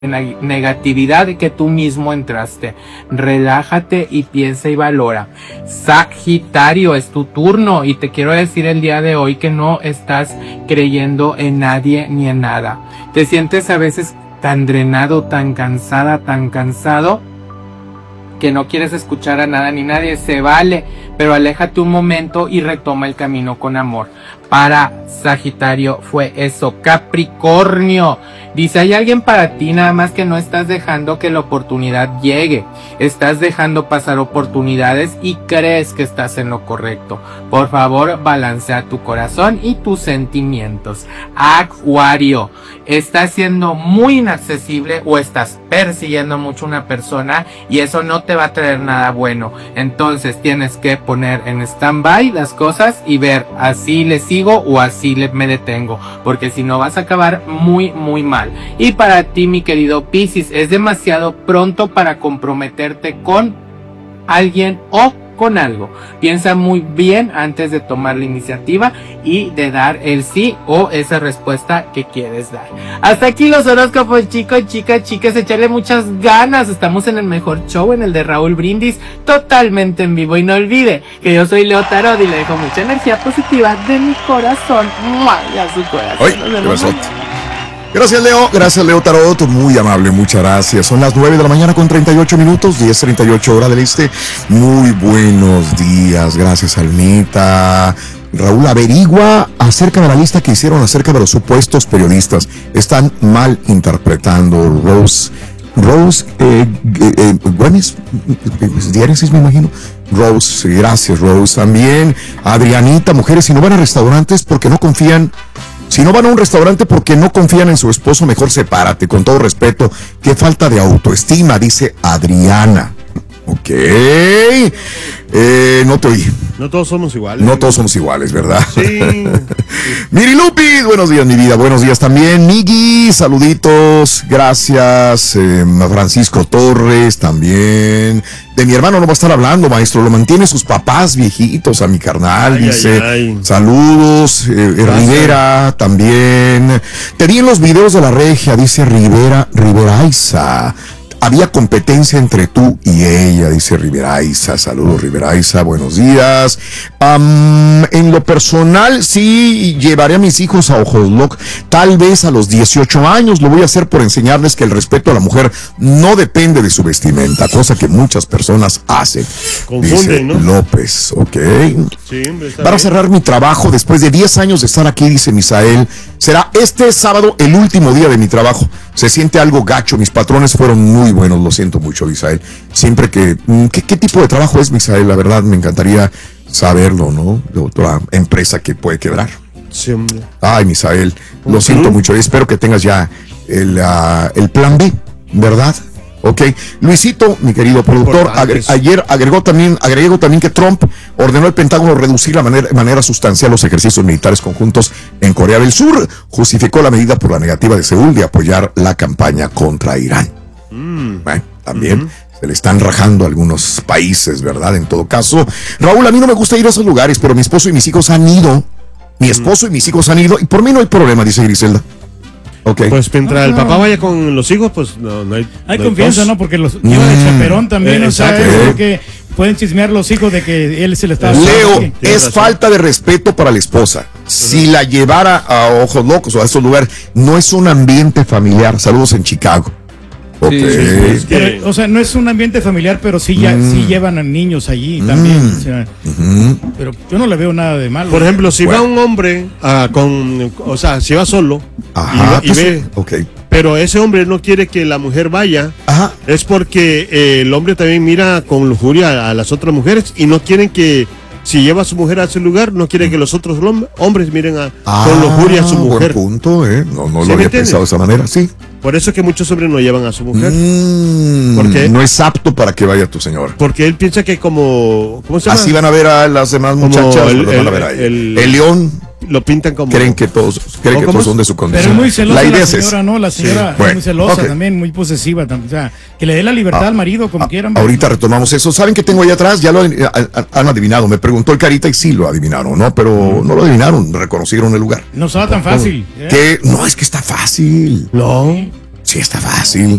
negatividad que tú mismo entraste. Relájate y piensa y valora. Sagitario, es tu turno y te quiero decir el día de hoy que no estás creyendo en nadie ni en nada. Te sientes a veces tan drenado, tan cansada, tan cansado que no quieres escuchar a nada ni nadie. Se vale, pero aléjate un momento y retoma el camino con amor. Para Sagitario fue eso. Capricornio dice: hay alguien para ti, nada más que no estás dejando que la oportunidad llegue. Estás dejando pasar oportunidades y crees que estás en lo correcto. Por favor, balancea tu corazón y tus sentimientos. Acuario, estás siendo muy inaccesible o estás persiguiendo mucho a una persona y eso no te va a traer nada bueno. Entonces tienes que poner en stand-by las cosas y ver, así le sigo o así me detengo, porque si no vas a acabar muy mal. Y para ti, mi querido Piscis, es demasiado pronto para comprometerte con alguien o con algo. Piensa muy bien antes de tomar la iniciativa y de dar el sí o esa respuesta que quieres dar. Hasta aquí los horóscopos, chicos, chicas, echarle muchas ganas. Estamos en el mejor show, en el de Raúl Brindis, totalmente en vivo. Y no olvide que yo soy Leo Tarot y le dejo mucha energía positiva de mi corazón y a su corazón. Gracias, Leo Tarot, muy amable, muchas gracias. Son las 9 de la mañana con 38 minutos, 10:38 hora del este. Muy buenos días, gracias, Almita. Raúl, averigua acerca de la lista que hicieron acerca de los supuestos periodistas. Están mal interpretando. Rose Güemes, diáresis, me imagino. Rose, gracias, Rose. También Adrianita, mujeres, si no van a restaurantes porque no confían. Si no van a un restaurante porque no confían en su esposo, mejor sepárate, con todo respeto. Qué falta de autoestima, dice Adriana. Ok. No te oí. No todos somos iguales. No todos somos iguales, ¿verdad? Sí. Miri Lupi, buenos días, mi vida. Buenos días también. Migui, saluditos. Gracias. Francisco Torres también. De mi hermano no va a estar hablando, maestro. Lo mantiene sus papás viejitos, a mi carnal. Dice, saludos. Rivera también. Te vi en los videos de la regia, dice Riveraiza. Había competencia entre tú y ella, dice Riveraiza. Saludos, Riveraiza, buenos días. En lo personal, sí llevaré a mis hijos a Ojotloc, tal vez a los 18 años. Lo voy a hacer por enseñarles que el respeto a la mujer no depende de su vestimenta, cosa que muchas personas hacen. Confunden, ¿no? López, ok. Sí, para cerrar mi trabajo, después de 10 años de estar aquí, dice Misael, será este sábado el último día de mi trabajo. Se siente algo gacho, mis patrones fueron muy buenos, lo siento mucho, Misael. Siempre que... ¿Qué tipo de trabajo es, Misael? La verdad, me encantaría saberlo, ¿no? De otra empresa que puede quebrar. Sí, hombre. Ay, Misael, lo siento mucho. Espero que tengas ya el plan B, ¿verdad? Ok. Luisito, mi querido productor, ayer agregó también que Trump ordenó al Pentágono reducir de manera sustancial los ejercicios militares conjuntos en Corea del Sur. Justificó la medida por la negativa de Seúl de apoyar la campaña contra Irán. Bueno, también se le están rajando a algunos países, ¿verdad? En todo caso, Raúl, a mí no me gusta ir a esos lugares, pero mi esposo y mis hijos han ido. Mi esposo y mis hijos han ido y por mí no hay problema, dice Griselda. Okay. Pues mientras el papá vaya con los hijos, pues no hay confianza, ¿no? Porque los lleva de chaperón también, o sea, que pueden chismear los hijos de que él se le está... Leo, es falta de respeto para la esposa. Si la llevara a Ojos Locos o a esos lugares, no es un ambiente familiar. Saludos en Chicago. Okay. Sí, pero, o sea, no es un ambiente familiar, pero sí llevan a niños allí también. O sea, pero yo no le veo nada de malo. Por ejemplo, si va un hombre si va solo y ve, pero ese hombre no quiere que la mujer vaya, es porque el hombre también mira con lujuria a las otras mujeres y no quieren que, si lleva a su mujer a ese lugar, no quiere que los otros hombres miren con lujuria a su mujer. Buen punto, no lo había pensado de esa manera, sí. Por eso es que muchos hombres no llevan a su mujer. Porque no es apto para que vaya tu señor. Porque él piensa que ¿cómo se llama? Así van a ver a las demás muchachas. El león. Lo pintan como... Creen que todos son de su condición. Pero es muy celosa la señora, ¿no? La señora es muy celosa también, muy posesiva. O sea, que le dé la libertad al marido como quieran. Ahorita retomamos eso. ¿Saben qué tengo ahí atrás? Ya lo han adivinado. Me preguntó el Carita y sí lo adivinaron, ¿no? Pero no lo adivinaron, reconocieron el lugar. No estaba tan fácil. Que no, es que está fácil. No. Sí, está fácil.